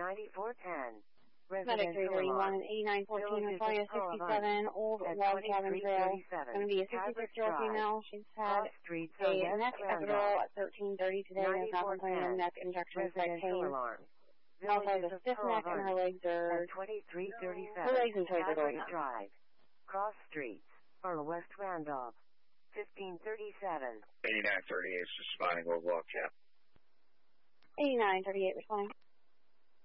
9410. Medic 331 and 8914 responding to 67 Old Log Cabin Trail. Going to be a 56-year-old female. She's had a neck epidural at 13:30 today and is not complaining of neck injections neck pain. Also has a stiff neck and her legs are... 2337. Her legs and toes are going up. Drive. Cross Streets. Or West Randolph. 1537. 8938 is responding Old Log Cabin. 8938 responding.